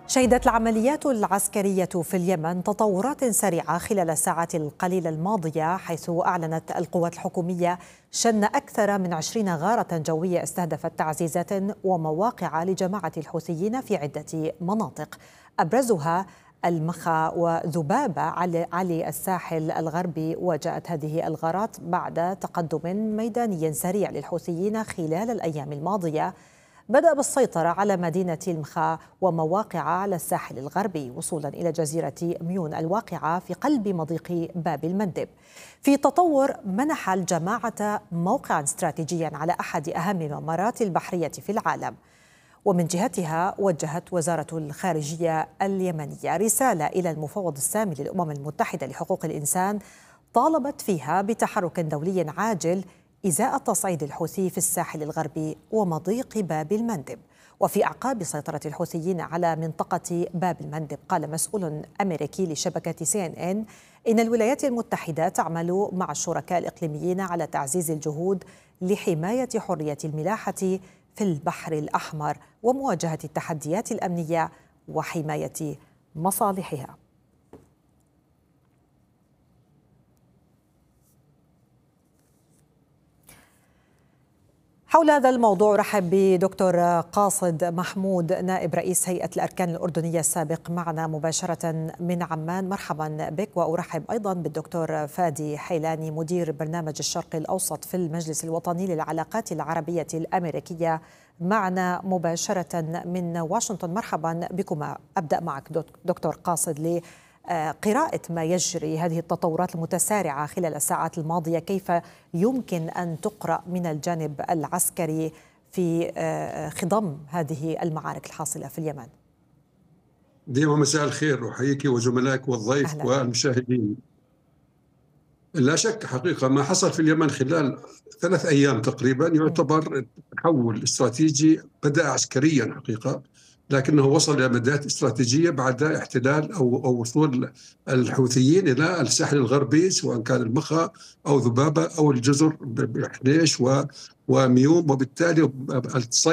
شهدت العمليات العسكرية في اليمن تطورات سريعة خلال الساعات القليلة الماضية، حيث أعلنت القوات الحكومية شن أكثر من 20 غارة جوية استهدفت تعزيزات ومواقع لجماعة الحوثيين في عدة مناطق، أبرزها المخا وذبابة على الساحل الغربي. وجاءت هذه الغارات بعد تقدم ميداني سريع للحوثيين خلال الأيام الماضية، بدأ بالسيطرة على مدينة المخا ومواقع على الساحل الغربي، وصولا إلى جزيرة ميون الواقعة في قلب مضيق باب المندب، في تطور منح الجماعة موقعا استراتيجيا على أحد أهم الممرات البحرية في العالم. ومن جهتها وجهت وزارة الخارجية اليمنية رسالة إلى المفوض السامي للأمم المتحدة لحقوق الإنسان، طالبت فيها بتحرك دولي عاجل إزاء تصعيد الحوثي في الساحل الغربي ومضيق باب المندب. وفي أعقاب سيطرة الحوثيين على منطقة باب المندب، قال مسؤول أمريكي لشبكة CNN إن الولايات المتحدة تعمل مع الشركاء الإقليميين على تعزيز الجهود لحماية حرية الملاحة في البحر الأحمر ومواجهة التحديات الأمنية وحماية مصالحها. حول هذا الموضوع رحب بدكتور قاصد محمود، نائب رئيس هيئة الأركان الأردنية السابق، معنا مباشرة من عمان. مرحبا بك. وأرحب أيضا بالدكتور فادي حيلاني، مدير برنامج الشرق الأوسط في المجلس الوطني للعلاقات العربية الأمريكية، معنا مباشرة من واشنطن. مرحبا بكما. أبدأ معك دكتور قاصد لقراءة ما يجري، هذه التطورات المتسارعة خلال الساعات الماضية، كيف يمكن أن تقرأ من الجانب العسكري في خضم هذه المعارك الحاصلة في اليمن؟ ديما مساء الخير، أحييك وزملائك والضيف والمشاهدين. لا شك حقيقة ما حصل في اليمن خلال 3 أيام تقريبا يعتبر تحول استراتيجي، بدأ عسكريا حقيقة، لكنه وصل إلى مدات استراتيجية بعد احتلال أو وصول الحوثيين إلى الساحل الغربي، سواء كان المخا أو ذبابة أو الجزر بحنيش وميوم، وبالتالي